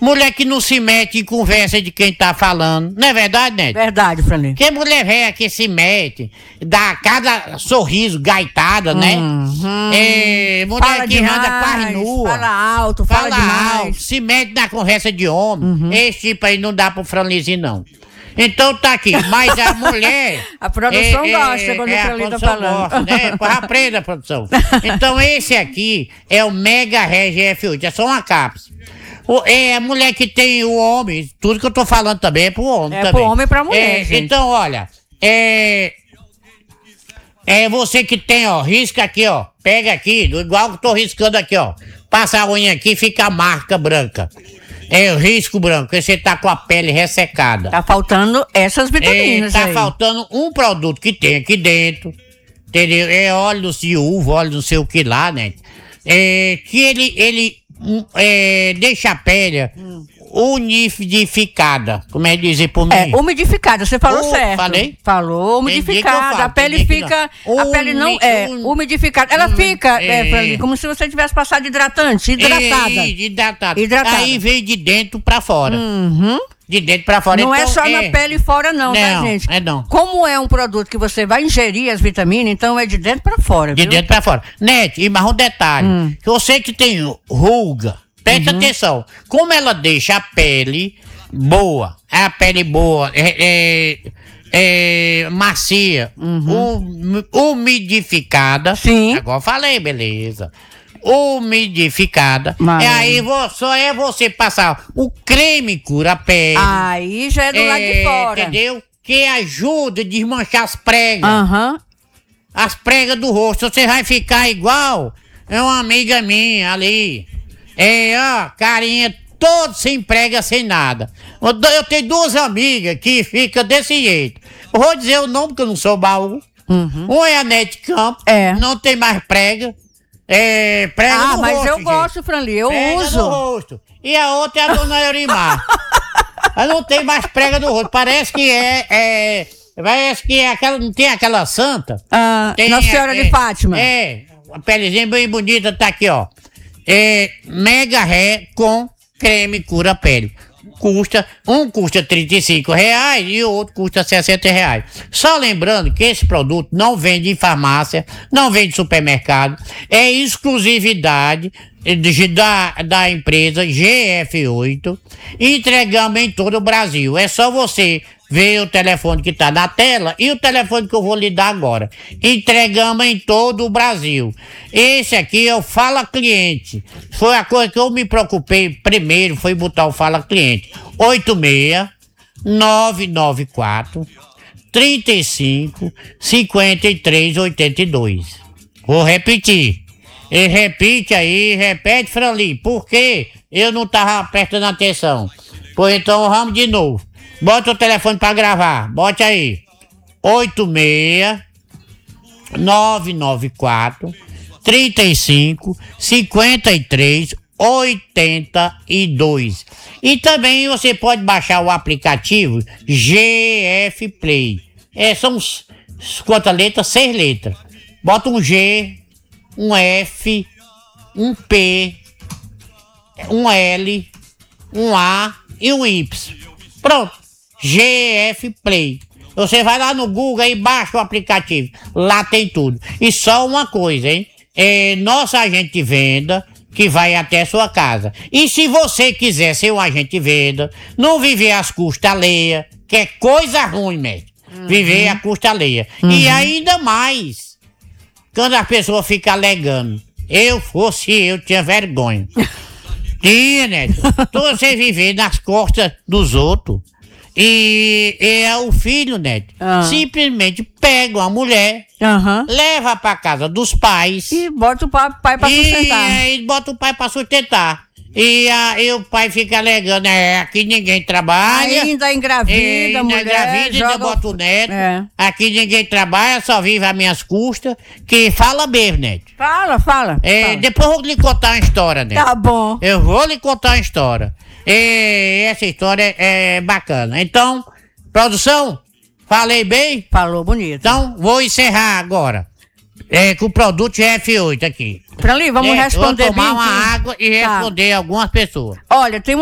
Mulher que não se mete em conversa de quem tá falando. Não é verdade, né? Verdade, Franinho. Que mulher velha que se mete, dá cada sorriso, gaitada, né? Mulher Fala que demais, anda quase nua. fala alto, fala demais. Alto, se mete na conversa de homem. Esse tipo aí não dá pro Franlizinho, não. Então tá aqui, mas a mulher... A produção gosta quando o Franlin tá falando. Gosta, né? Aprenda, produção. Então esse aqui é o Mega Reg F8, é só uma cápsula. É a mulher que tem o homem, tudo que eu tô falando também é pro homem. É pro homem e pra mulher, gente. Então, olha, você que tem, ó, risca aqui, ó, pega aqui, igual que eu tô riscando aqui, ó. Passa a unha aqui, fica a marca branca. É o risco branco, porque você tá com a pele ressecada. Tá faltando essas vitaminas Tá aí. faltando um produto que tem aqui dentro, entendeu? É óleo de uva, óleo não sei o que lá, né? Que ele deixa a pele umidificada, como é dizer por mim? Umidificada, você falou certo. Falei? Falou, umidificada. A pele fica. A pele não é umidificada. Ela fica, Franlin, como se você tivesse passado hidratante, hidratada. Hidratada. Aí vem de dentro pra fora. De dentro pra fora. Não então, é só na pele fora, não, tá, gente? Não. Como é um produto que você vai ingerir as vitaminas, então é de dentro pra fora, De viu? dentro pra fora. Nete, e mais um detalhe. Que você que tem ruga, presta atenção. Como ela deixa a pele boa, macia, umidificada. Sim. Agora falei, beleza. Umidificada. Mas... aí só é você passar o creme cura pele. Aí já é do lado de fora. Entendeu? Que ajuda a desmanchar as pregas. As pregas do rosto. Você vai ficar igual uma amiga minha ali. Carinha todo sem prega, sem nada. Eu tenho duas amigas que ficam desse jeito. Eu vou dizer o nome que eu não sou baú. Um é a Nete Campos. Não tem mais prega. Prega no rosto. Mas eu gente. gosto, Franlin, eu prega uso. No rosto. E a outra é a dona Eurimar. Ela não tem mais prega no rosto. Parece que aquela. Não tem aquela santa? Nossa Senhora de Fátima. A pelezinha bem bonita tá aqui, ó. Mega Ré com creme cura pele. Um custa R$35 e o outro custa R$60. Só lembrando que esse produto não vende em farmácia, não vende em supermercado, é exclusividade da empresa GF8, entregamos em todo o Brasil. É só você ver o telefone que está na tela e o telefone que eu vou lhe dar agora. Entregamos em todo o Brasil. Esse aqui é o Fala Cliente. Foi a coisa que eu me preocupei primeiro, foi botar o Fala Cliente. 86-994 35 53 82. Vou repetir. E repete, Franlin, porque eu não tava prestando atenção. Pois então vamos de novo. Bota o telefone pra gravar, bote aí. 86-994 35 53 82. E também você pode baixar o aplicativo GF Play. São quantas letras? 6 letras. Bota um G, um F, um P, um L, um A e um Y. Pronto. GF Play. Você vai lá no Google e baixa o aplicativo. Lá tem tudo. E só uma coisa, hein? Nosso agente de venda que vai até a sua casa. E se você quiser ser um agente de venda, não viver às custas alheias, que é coisa ruim mesmo. Viver à custa alheia. E ainda mais, quando a pessoa fica alegando. Eu tinha vergonha. Tinha, né? Então você viver nas costas dos outros. E é o filho, né? Simplesmente pega uma mulher, leva pra casa dos pais. E bota o pai pra sustentar. E bota o pai pra sustentar. E o pai fica alegando, aqui ninguém trabalha. Ainda engravida, mulher. Ainda bota o neto. Aqui ninguém trabalha, só vive às minhas custas. Que fala mesmo, neto. Fala. Depois eu vou lhe contar uma história, neto. Tá bom. Eu vou lhe contar uma história. Essa história é bacana. Então, produção, falei bem? Falou bonito. Então, vou encerrar agora. Com o produto F8 aqui. Franlin, vamos responder vou tomar bem uma água e responder algumas pessoas. Olha, tem